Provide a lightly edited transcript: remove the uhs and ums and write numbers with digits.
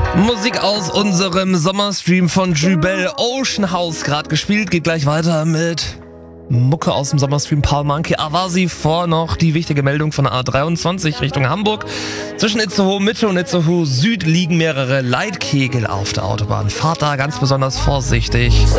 Musik aus unserem Sommerstream von Jubel, Ocean House gerade gespielt. Geht gleich weiter mit Mucke aus dem Sommerstream Paul Monkey. War sie vor noch die wichtige Meldung von der A23 Richtung Hamburg. Zwischen Itzehoe Mitte und Itzehoe Süd liegen mehrere Leitkegel auf der Autobahn. Fahrt da ganz besonders vorsichtig.